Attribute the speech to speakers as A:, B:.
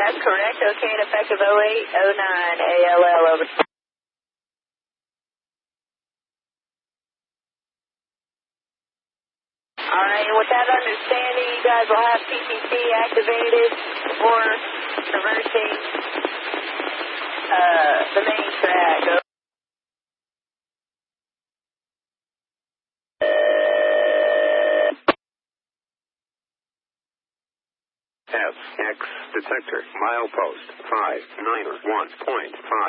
A: That's correct. Okay, and effective 0809 ALL over. All right, and with that understanding, you guys will have PTC activated for traversing the main track.
B: FX detector, milepost 591.5.